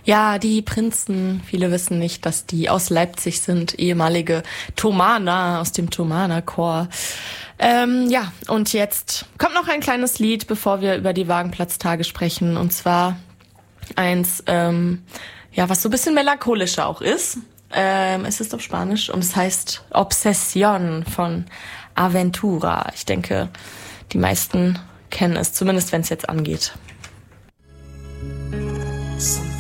Ja, die Prinzen, viele wissen nicht, dass die aus Leipzig sind, ehemalige Thomaner aus dem Thomaner-Chor. Ja, und jetzt kommt noch ein kleines Lied, bevor wir über die Wagenplatztage sprechen. Und zwar eins, ja, was so ein bisschen melancholischer auch ist. Es ist auf Spanisch und es heißt Obsesión von Aventura. Ich denke, die meisten kennen es, zumindest wenn es jetzt angeht. Sometimes